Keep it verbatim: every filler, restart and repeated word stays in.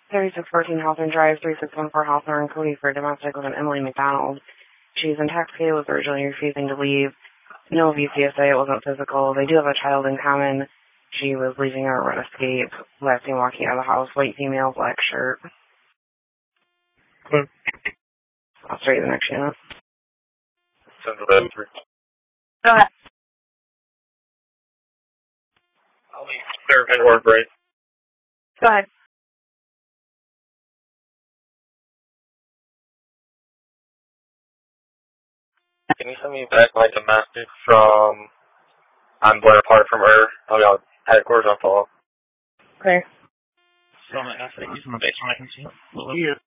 thirty-six fourteen Hawthorne Drive, three six one four Hawthorne, Cody for domestic with an Emily McDonald. She's intoxicated, was originally refusing to leave. No V C S A, it wasn't physical. They do have a child in common. She was leaving her run escape, last seen walking out of the house, white female, black shirt. Hmm. I'll straighten the next unit. Central Bed three. Go ahead. I'll leave Fairfield Ward Break. Go ahead. Can you send me back my domestic from on Blair Park from her? I'll be on headquarters on follow. Clear. So I'm going to ask that using the base one I can see. Yeah.